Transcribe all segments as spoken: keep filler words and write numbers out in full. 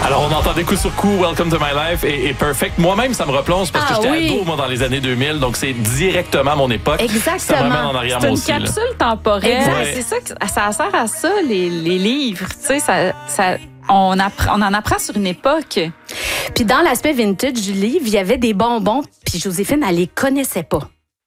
Alors, on entendait coup sur coup Welcome to My Life et, et Perfect. Moi-même, ça me replonge parce Ah, que j'étais oui. ado, moi, dans les années deux mille. Donc, c'est directement mon époque. Exactement. Ça m'amène en arrière, C'est moi une aussi. là. capsule temporelle. Exact. Ouais. C'est ça que ça sert à ça, les, les livres. Tu sais, ça, ça, on, apprend, on en apprend sur une époque. Puis dans l'aspect vintage du livre, il y avait des bonbons, puis Joséphine, elle les connaissait pas.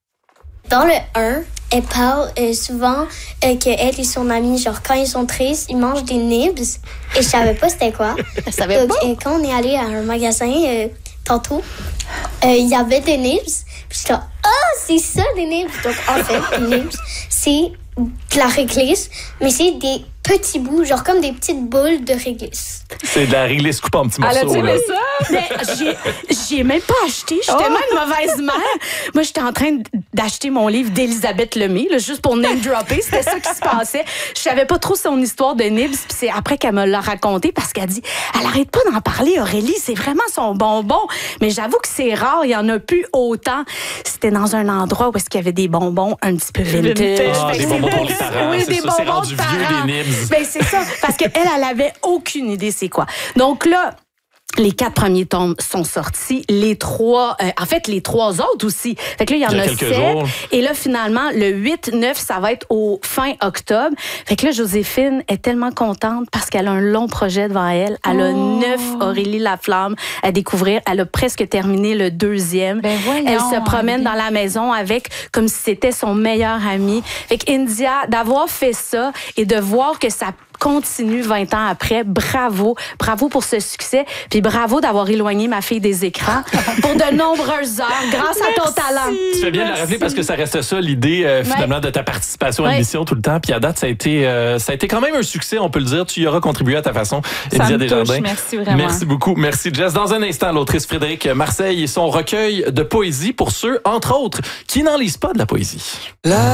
Dans le un, elle parle euh, souvent euh, qu'elle et son amie, genre quand ils sont tristes, ils mangent des nibs. Et je savais pas c'était quoi. Elle savait Donc, pas. euh, quand on est allé à un magasin euh, tantôt, euh, il y avait des nibs. Puis j'étais là, ah, c'est ça des nibs. Donc en fait, les nibs, c'est de la réglisse, mais c'est des petits bouts, genre comme des petites boules de réglisse. C'est de la réglisse coupée en petits Elle morceaux. a-tu là. aimé ça? Mais j'ai, j'ai même pas acheté. J'étais Oh. tellement une mauvaise mère. Moi, j'étais en train d'acheter mon livre d'Elisabeth Lemay, là, juste pour name dropper. C'était ça qui se passait. Je savais pas trop son histoire de Nibs, puis c'est après qu'elle me l'a raconté parce qu'elle dit, elle arrête pas d'en parler, Aurélie, c'est vraiment son bonbon. Mais j'avoue que c'est rare, il y en a plus autant. C'était dans un endroit où est-ce qu'il y avait des bonbons un petit peu vintage. Vintage. Ah, Fait que des c'est bonbons pour pour les ça. parents, Oui, c'est des ça, c'est bonbons rendu de vieux, parents. des Nibs. Ben, c'est ça, parce qu'elle, elle avait aucune idée c'est quoi. Donc là, les quatre premiers tomes sont sortis. Les trois, euh, en fait, les trois autres aussi. Fait que là, il y en Il y a a quelques sept. jours. Et là, finalement, le huit neuf, ça va être au fin octobre. Fait que là, Joséphine est tellement contente parce qu'elle a un long projet devant elle. Elle a Oh. neuf Aurélie Laflamme à découvrir. Elle a presque terminé le deuxième. Ben voyons, Elle se promène Aurélie. dans la maison avec comme si c'était son meilleur ami. Fait que India, d'avoir fait ça et de voir que ça continue vingt ans après, bravo. Bravo pour ce succès. Puis bravo d'avoir éloigné ma fille des écrans pour de nombreuses heures grâce à ton talent. Tu fais bien de la rappeler parce que ça reste ça, l'idée euh, finalement de ta participation à Ouais. l'émission tout le temps. Puis à date, ça a été, euh, ça a été quand même un succès, on peut le dire. Tu y auras contribué à ta façon. Ça India me touche, Desjardins. merci vraiment. Merci beaucoup. Merci, Jess. Dans un instant, l'autrice Frédéric Marseille et son recueil de poésie pour ceux, entre autres, qui n'en lisent pas de la poésie. La